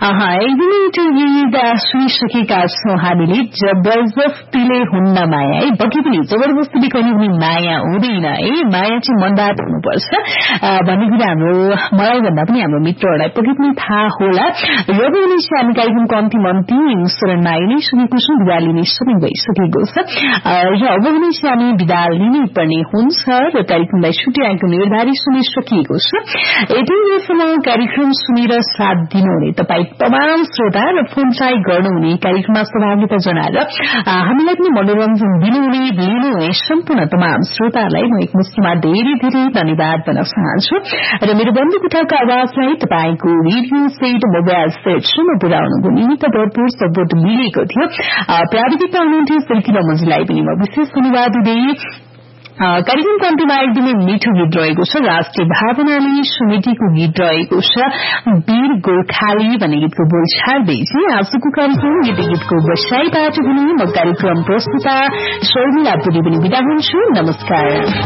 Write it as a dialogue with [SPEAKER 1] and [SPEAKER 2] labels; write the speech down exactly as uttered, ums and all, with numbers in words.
[SPEAKER 1] एकदमै त्यो गीत सुनिसकेका छौं हामीले। जबरजस्तीले हुन्न माया है, पक्कै पनि जबरजस्तीले कहिले पनि माया हुँदैन है, माया चाहिँ मनबाट हुनुपर्छ भन्ने कुरा हाम्रो मलाई भन्दा पनि हाम्रो मित्रहरूलाई पक्कै पनि थाहा होला। र पनि हामी कार्यक्रमको अन्तिम अन्तिम चरणमा आइ नै सकेको छौं, विदा लिने समय भइसकेको छ र अब भने हामी विदा लिनै पर्ने हुन्छ र कार्यक्रमलाई छुट्याएको निर्धारित समय सकिएको छ। यति बेरसम्म कार्यक्रम सुनेर साथ दिनुहुने तपाईँ तमाम श्रोता र फोन ट्राई गर्नुहुने, कार्यक्रममा सहभागिता जनाएर हामीलाई पनि मनोरञ्जन दिनुहुने लिनुहुने सम्पूर्ण तमाम श्रोताहरूलाई म एकमुष्टमा धेरै धेरै धन्यवाद भन्न चाहन्छु र मेरो बन्द कोठाको आवाजलाई तपाईँको रेडियो सेट मोबाइल सेटसम्म पुर्याउनुको निमित्त भरपूर सपोर्ट मिलेको थियो। प्राविधिकमा हुनुहुन्थ्यो सिल्की रमजीलाई पनि म विशेष धन्यवाद दिँदै कार्यक्रमको अन्त्यमा एकदमै मिठो गीत रहेको छ, राष्ट्रिय भावनाले समेटिएको गीत रहेको छ, वीर गोर्खाली भन्ने गीतको बोल छाड्दै चाहिँ आजको कार्यक्रम गीत गीतको बसाईबाट पनि म कार्यक्रम प्रस्तुता शर्मिला पुरी पनि बिदा हुन्छु। नमस्कार।